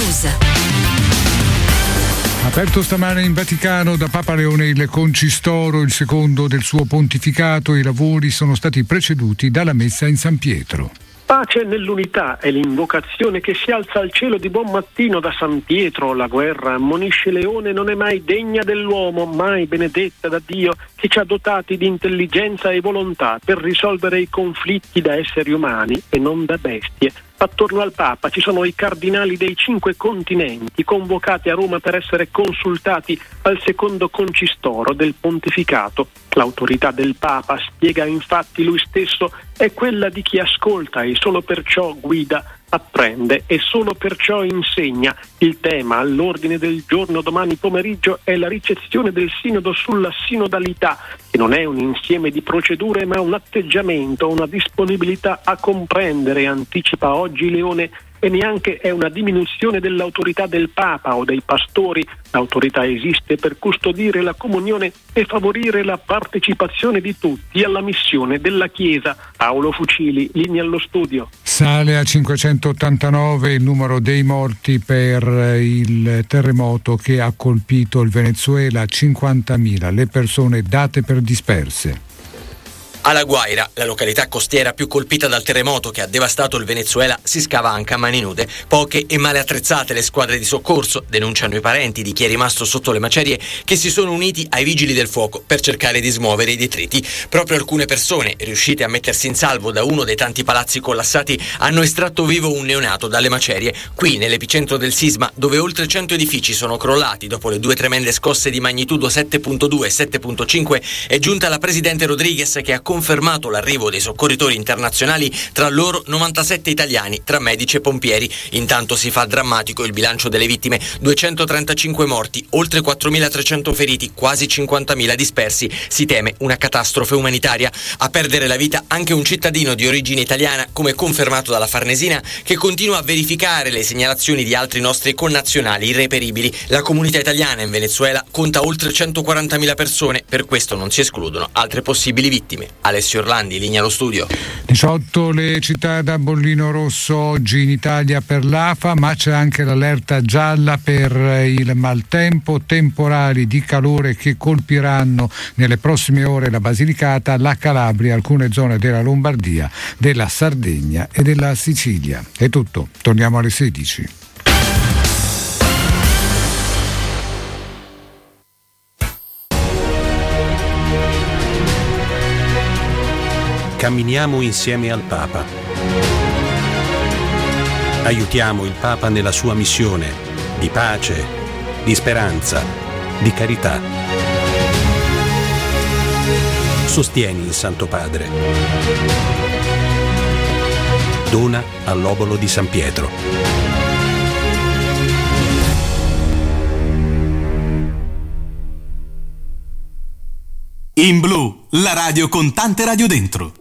News. Aperto stamane in Vaticano da Papa Leone il Concistoro, il secondo del suo pontificato. I lavori sono stati preceduti dalla messa in San Pietro. Pace nell'unità è l'invocazione che si alza al cielo di buon mattino da San Pietro. La guerra, ammonisce Leone, non è mai degna dell'uomo, mai benedetta da Dio, che ci ha dotati di intelligenza e volontà per risolvere i conflitti da esseri umani e non da bestie. Attorno al Papa ci sono i cardinali dei 5 continenti convocati a Roma per essere consultati al secondo concistoro del pontificato. L'autorità del Papa, spiega infatti lui stesso, è quella di chi ascolta e solo perciò guida, apprende e solo perciò insegna. Il tema all'ordine del giorno domani pomeriggio è la ricezione del sinodo sulla sinodalità, che non è un insieme di procedure ma un atteggiamento, una disponibilità a comprendere, anticipa oggi Leone, e neanche è una diminuzione dell'autorità del Papa o dei pastori. L'autorità esiste per custodire la comunione e favorire la partecipazione di tutti alla missione della Chiesa. Paolo Fucili, linea allo studio. Sale a 589 il numero dei morti per il terremoto che ha colpito il Venezuela, 50.000 le persone date per disperse. A La Guaira, la località costiera più colpita dal terremoto che ha devastato il Venezuela, si scava anche a mani nude. Poche e male attrezzate le squadre di soccorso, denunciano i parenti di chi è rimasto sotto le macerie, che si sono uniti ai vigili del fuoco per cercare di smuovere i detriti. Proprio alcune persone, riuscite a mettersi in salvo da uno dei tanti palazzi collassati, hanno estratto vivo un neonato dalle macerie. Qui, nell'epicentro del sisma, dove oltre 100 edifici sono crollati dopo le 2 tremende scosse di magnitudo 7.2 e 7.5, è giunta la presidente Rodriguez, che ha confermato l'arrivo dei soccorritori internazionali, tra loro 97 italiani, tra medici e pompieri. Intanto si fa drammatico il bilancio delle vittime: 235 morti, oltre 4.300 feriti, quasi 50.000 dispersi. Si teme una catastrofe umanitaria. A perdere la vita anche un cittadino di origine italiana, come confermato dalla Farnesina, che continua a verificare le segnalazioni di altri nostri connazionali irreperibili. La comunità italiana in Venezuela conta oltre 140.000 persone, per questo non si escludono altre possibili vittime. Alessio Orlandi, linea allo studio. 18 le città da bollino rosso oggi in Italia per l'AFA, ma c'è anche l'allerta gialla per il maltempo, temporali di calore che colpiranno nelle prossime ore la Basilicata, la Calabria, alcune zone della Lombardia, della Sardegna e della Sicilia. È tutto, torniamo alle 16. Camminiamo insieme al Papa. Aiutiamo il Papa nella sua missione di pace, di speranza, di carità. Sostieni il Santo Padre. Dona all'Obolo di San Pietro. In Blu, la radio con tante radio dentro.